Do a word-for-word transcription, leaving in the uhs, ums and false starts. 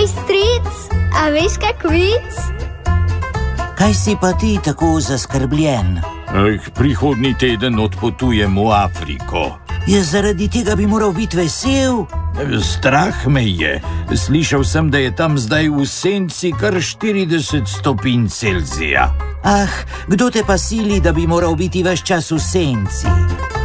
Hej, stric, a veš kak vic? Kaj si pa ti tako zaskrbljen? Eh, prihodnji teden odpotujem v Afriko. Je zaradi tega bi moral biti vesel? Strah me je. Slišal sem, da je tam zdaj v senci kar štirideset stopinj Celzija. Ah, kdo te pa sili, da bi moral biti ves čas v senci?